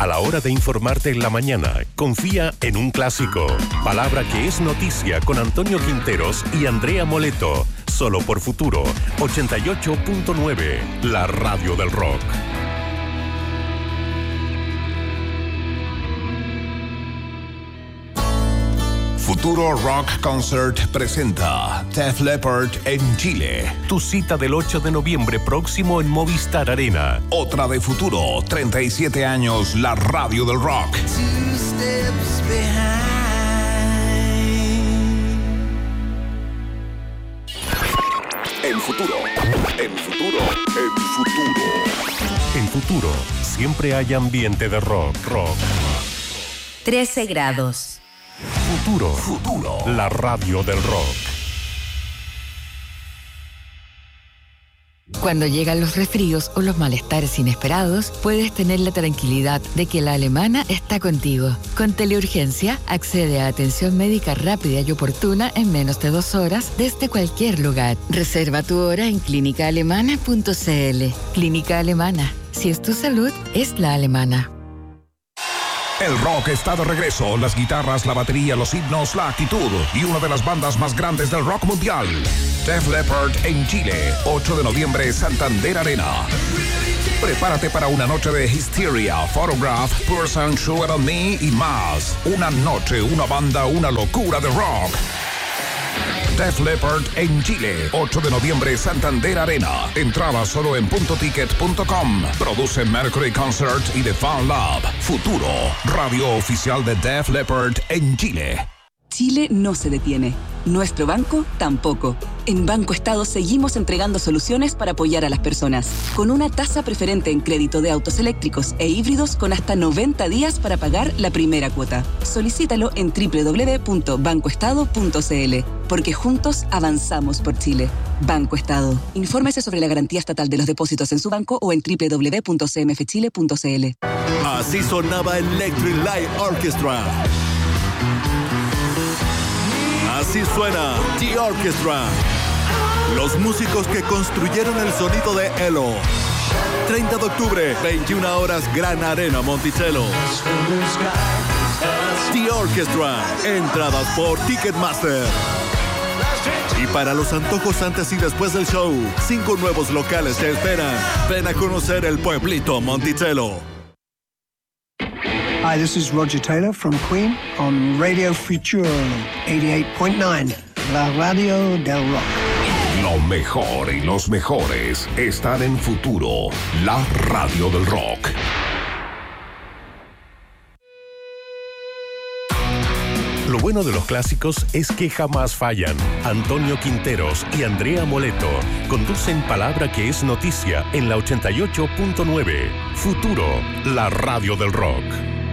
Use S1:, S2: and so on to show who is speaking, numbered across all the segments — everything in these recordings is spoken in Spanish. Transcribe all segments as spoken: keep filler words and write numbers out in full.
S1: A la hora de informarte en la mañana, confía en un clásico. Palabra que es noticia con Antonio Quinteros y Andrea Moleto. Solo por Futuro ochenta y ocho punto nueve, la radio del rock.
S2: Futuro Rock Concert presenta Def Leppard en Chile.
S1: Tu cita del ocho de noviembre próximo en Movistar Arena.
S2: Otra de Futuro, treinta y siete años, la radio del rock.
S3: Two steps behind.
S2: En Futuro, en Futuro, en Futuro.
S1: En Futuro, siempre hay ambiente de rock, rock.
S4: trece grados.
S1: Futuro,
S2: Futuro,
S1: la radio del rock.
S5: Cuando llegan los resfríos o los malestares inesperados, puedes tener la tranquilidad de que la Alemana está contigo. Con Teleurgencia, accede a atención médica rápida y oportuna en menos de dos horas desde cualquier lugar. Reserva tu hora en clínica alemana punto c l. Clínica Alemana. Si es tu salud, es la alemana.
S2: El rock está de regreso. Las guitarras, la batería, los himnos, la actitud y una de las bandas más grandes del rock mundial. Def Leppard en Chile, ocho de noviembre, Santander Arena. Prepárate para una noche de Hysteria, Photograph, Person, Sugar on Me y más. Una noche, una banda, una locura de rock. Def Leppard en Chile, ocho de noviembre, Santander Arena. Entrada solo en punto ticket punto com. Produce Mercury Concert y The Fan Lab. Futuro, radio oficial de Def Leppard en Chile.
S6: Chile no se detiene. Nuestro banco tampoco. En Banco Estado seguimos entregando soluciones para apoyar a las personas. Con una tasa preferente en crédito de autos eléctricos e híbridos con hasta noventa días para pagar la primera cuota. Solicítalo en doble u doble u doble u punto banco estado punto c l. Porque juntos avanzamos por Chile. Banco Estado. Infórmese sobre la garantía estatal de los depósitos en su banco o en doble u doble u doble u punto c m f chile punto c l.
S7: Así sonaba Electric Light Orchestra. Así suena The Orchestra. Los músicos que construyeron el sonido de Elo. treinta de octubre, veintiuna horas, Gran Arena Monticello. The Orchestra. Entradas por Ticketmaster. Y para los antojos antes y después del show, cinco nuevos locales te esperan. Ven a conocer el pueblito Monticello.
S8: Hi, this is Roger Taylor from Queen on Radio Futuro eighty-eight point nine, la radio del rock.
S2: Lo mejor y los mejores están en Futuro, la radio del rock.
S1: Lo bueno de los clásicos es que jamás fallan. Antonio Quinteros y Andrea Moleto conducen Palabra que es noticia en la ochenta y ocho punto nueve. Futuro, la radio del rock.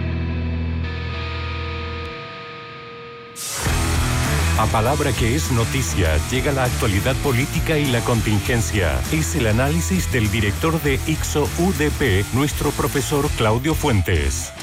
S1: A Palabra que es noticia llega la actualidad política y la contingencia. Es el análisis del director de Ixo U D P, nuestro profesor Claudio Fuentes.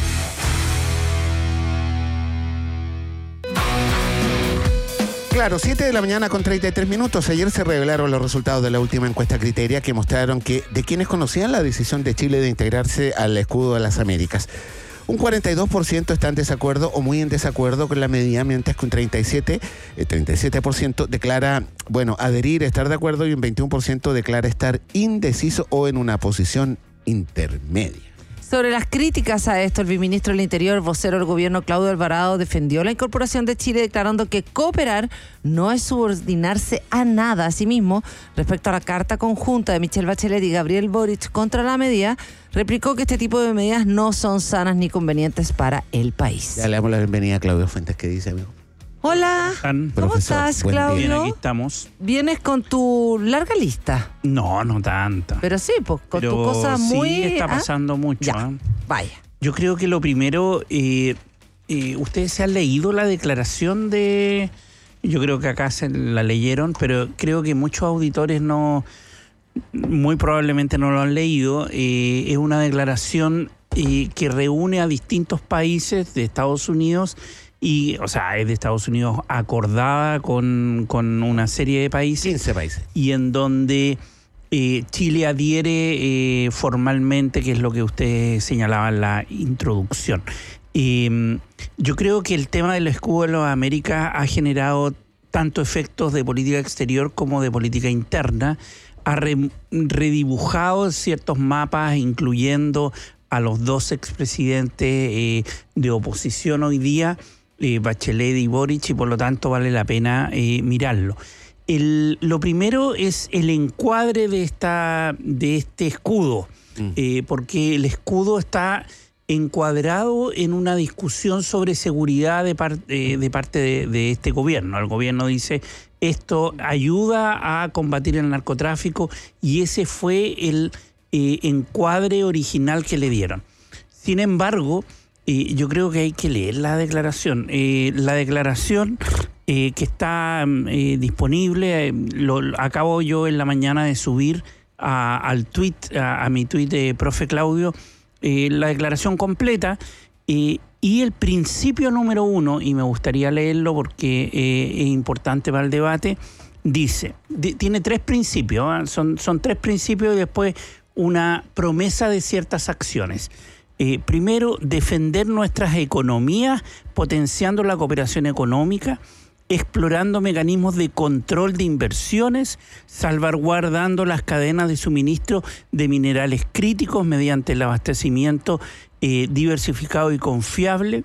S9: Claro, siete de la mañana con treinta y tres minutos. Ayer se revelaron los resultados de la última encuesta Criteria que mostraron que de quienes conocían la decisión de Chile de integrarse al escudo de las Américas, un cuarenta y dos por ciento está en desacuerdo o muy en desacuerdo con la medida, mientras que un treinta y siete por ciento declara, bueno, adherir, estar de acuerdo, y un veintiuno por ciento declara estar indeciso o en una posición intermedia.
S10: Sobre las críticas a esto, el viceministro del Interior, vocero del gobierno Claudio Alvarado, defendió la incorporación de Chile, declarando que cooperar no es subordinarse a nada. Asimismo, respecto a la carta conjunta de Michelle Bachelet y Gabriel Boric contra la medida, replicó que este tipo de medidas no son sanas ni convenientes para el país.
S9: Ya le damos la bienvenida a Claudio Fuentes. ¿Qué dice, amigo?
S10: Hola, ¿cómo
S9: Profesor,
S10: estás,
S9: buen
S10: Claudio?
S9: día.
S11: Bien, aquí estamos.
S10: Vienes con tu larga lista.
S11: No, no tanta.
S10: Pero sí, pues con
S11: Pero
S10: tu cosa muy...
S11: sí está
S10: ¿ah?
S11: pasando mucho.
S10: Ya,
S11: ¿eh?
S10: vaya.
S11: Yo creo que lo primero, eh, eh, ustedes se han leído la declaración de... Yo creo que acá se la leyeron, pero creo que muchos auditores no... Muy probablemente no lo han leído. Eh, es una declaración eh, que reúne a distintos países de Estados Unidos y, o sea, es de Estados Unidos acordada con, con una serie de países.
S9: quince países.
S11: Y en donde eh, Chile adhiere eh, formalmente, que es lo que usted señalaba en la introducción. Eh, yo creo que el tema del escudo de las Américas ha generado tanto efectos de política exterior como de política interna, ha re, redibujado ciertos mapas, incluyendo a los dos expresidentes eh, de oposición hoy día, eh, Bachelet y Boric, y por lo tanto vale la pena eh, mirarlo. El, lo primero es el encuadre de, esta, de este escudo, mm. eh, porque el escudo está encuadrado en una discusión sobre seguridad de, par, eh, de parte de, de este gobierno. El gobierno dice, esto ayuda a combatir el narcotráfico, y ese fue el eh, encuadre original que le dieron. Sin embargo, eh, yo creo que hay que leer la declaración. Eh, la declaración eh, que está eh, disponible, eh, lo, lo acabo yo en la mañana de subir a, al tweet, a, a mi tweet de profe Claudio, Eh, la declaración completa eh, y el principio número uno, y me gustaría leerlo porque eh, es importante para el debate, dice, de, tiene tres principios, ¿eh? son, son tres principios y después una promesa de ciertas acciones. Eh, primero, defender nuestras economías, potenciando la cooperación económica, explorando mecanismos de control de inversiones, salvaguardando las cadenas de suministro de minerales críticos mediante el abastecimiento eh, diversificado y confiable.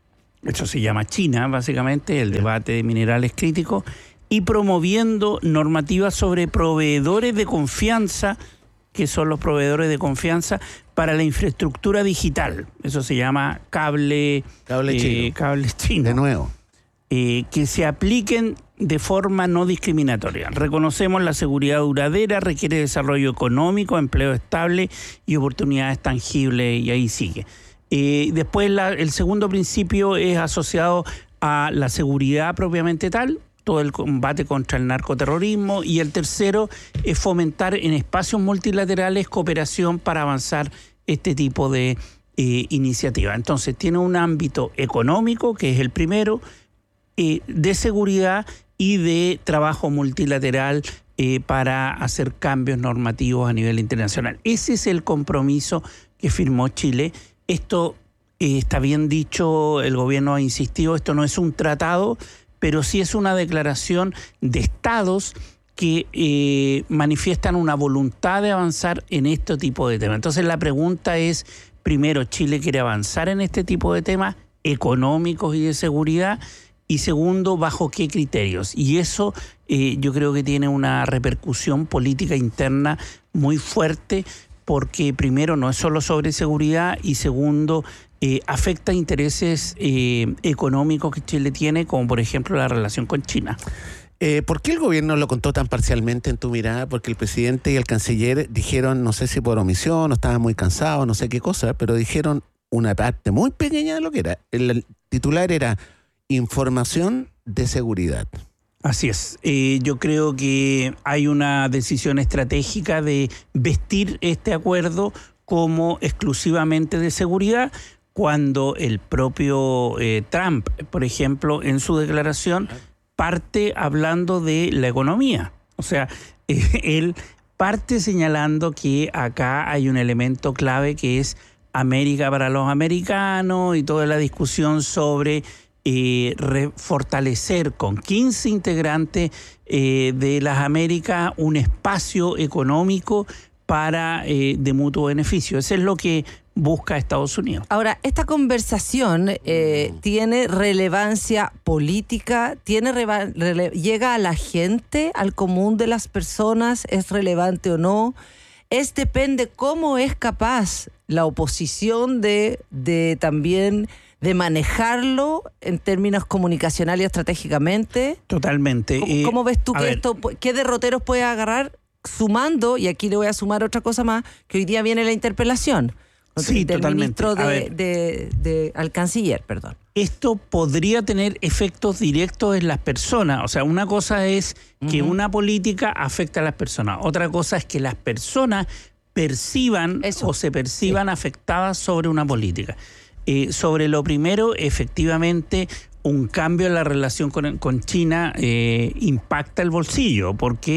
S11: Eso se llama China, básicamente, el debate de minerales críticos, y promoviendo normativas sobre proveedores de confianza, que son los proveedores de confianza para la infraestructura digital. Eso se llama cable,
S9: cable, eh, chino.
S11: cable chino.
S9: De nuevo.
S11: Eh, que se apliquen de forma no discriminatoria. Reconocemos la seguridad duradera, requiere desarrollo económico, empleo estable y oportunidades tangibles, y ahí sigue. Eh, después la, el segundo principio es asociado a la seguridad propiamente tal, todo el combate contra el narcoterrorismo, y el tercero es fomentar en espacios multilaterales cooperación para avanzar este tipo de eh, iniciativas. Entonces tiene un ámbito económico, que es el primero, Eh, de seguridad y de trabajo multilateral eh, para hacer cambios normativos a nivel internacional. Ese es el compromiso que firmó Chile. Esto eh, está bien dicho, el gobierno ha insistido, esto no es un tratado, pero sí es una declaración de estados que eh, manifiestan una voluntad de avanzar en este tipo de temas. Entonces la pregunta es, primero, ¿Chile quiere avanzar en este tipo de temas económicos y de seguridad? Y segundo, ¿bajo qué criterios? Y eso eh, yo creo que tiene una repercusión política interna muy fuerte, porque primero no es solo sobre seguridad, y segundo eh, afecta intereses eh, económicos que Chile tiene, como por ejemplo la relación con China.
S9: Eh, ¿Por qué el gobierno lo contó tan parcialmente en tu mirada? Porque el presidente y el canciller dijeron, no sé si por omisión, o estaban muy cansados, no sé qué cosa, pero dijeron una parte muy pequeña de lo que era. El titular era información de seguridad.
S11: Así es. Eh, yo creo que hay una decisión estratégica de vestir este acuerdo como exclusivamente de seguridad, cuando el propio eh, Trump, por ejemplo, en su declaración, parte hablando de la economía. O sea, eh, él parte señalando que acá hay un elemento clave que es América para los americanos, y toda la discusión sobre Eh, re, fortalecer con quince integrantes eh, de las Américas un espacio económico para eh, de mutuo beneficio. Eso es lo que busca Estados Unidos.
S10: Ahora, esta conversación eh, tiene relevancia política, tiene rele- rele- llega a la gente, al común de las personas, ¿es relevante o no? Es depende cómo es capaz la oposición de, de también de manejarlo en términos comunicacionales y estratégicamente.
S11: Totalmente.
S10: ¿Cómo,
S11: eh,
S10: cómo ves tú que
S11: ver.
S10: esto, qué derroteros puede agarrar, sumando, y aquí le voy a sumar otra cosa más, que hoy día viene la interpelación
S11: sí,
S10: del
S11: totalmente.
S10: ministro de, de, de, al canciller, perdón.
S11: Esto podría tener efectos directos en las personas. O sea, una cosa es que uh-huh. una política afecta a las personas. Otra cosa es que las personas perciban Eso. o se perciban sí. afectadas sobre una política. Eh, sobre lo primero, efectivamente, un cambio en la relación con, con China eh, impacta el bolsillo. ¿Por qué?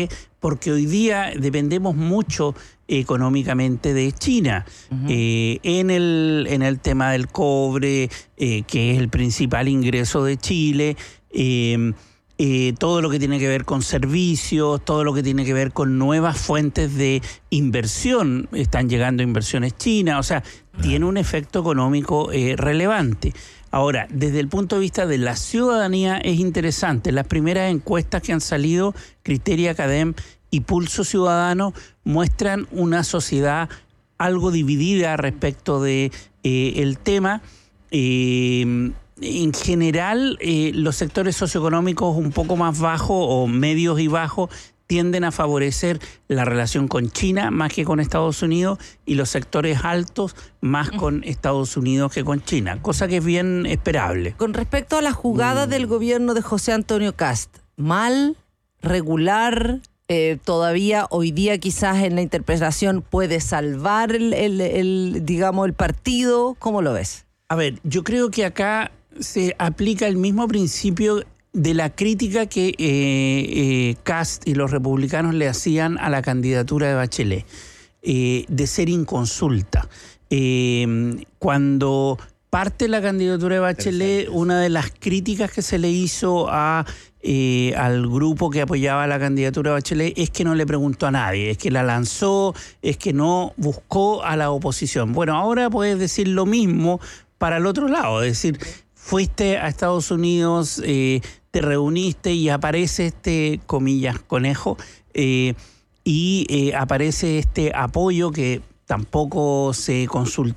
S11: porque hoy día dependemos mucho económicamente de China, uh-huh. eh, en, el, en el tema del cobre, eh, que es el principal ingreso de Chile, eh, eh, todo lo que tiene que ver con servicios, todo lo que tiene que ver con nuevas fuentes de inversión, están llegando inversiones chinas, o sea, uh-huh. tiene un efecto económico eh, relevante. Ahora, desde el punto de vista de la ciudadanía es interesante, las primeras encuestas que han salido, Criteria Academ y Pulso Ciudadano, muestran una sociedad algo dividida respecto de eh, el tema. Eh, en general, eh, los sectores socioeconómicos un poco más bajos o medios y bajos tienden a favorecer la relación con China más que con Estados Unidos, y los sectores altos más con Estados Unidos que con China, cosa que es bien esperable.
S10: Con respecto a la jugada mm. del gobierno de José Antonio Kast, ¿mal, regular? Eh, todavía hoy día quizás en la interpretación puede salvar el, el, el, digamos, el partido. ¿Cómo lo ves?
S11: A ver, yo creo que acá se aplica el mismo principio de la crítica que eh, eh, Kast y los republicanos le hacían a la candidatura de Bachelet, eh, de ser inconsulta. Eh, cuando parte la candidatura de Bachelet, una de las críticas que se le hizo a Eh, al grupo que apoyaba la candidatura de Bachelet es que no le preguntó a nadie, es que la lanzó, es que no buscó a la oposición. Bueno, ahora puedes decir lo mismo para el otro lado, es decir, fuiste a Estados Unidos, eh, te reuniste y aparece este, comillas, conejo, eh, y eh, aparece este apoyo que tampoco se consultó